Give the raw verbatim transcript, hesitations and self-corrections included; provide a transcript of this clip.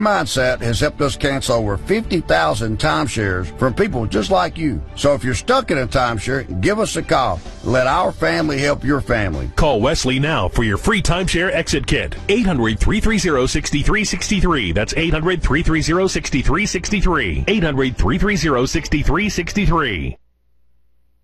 Mindset has helped us cancel over fifty thousand timeshares from people just like you. So if you're stuck in a timeshare, give us a call. Let our family help your family. Call Wesley now for your free timeshare exit kit. eight hundred, three three zero, six three six three. That's eight hundred, three three zero, six three six three. eight hundred, three three zero, six three six three.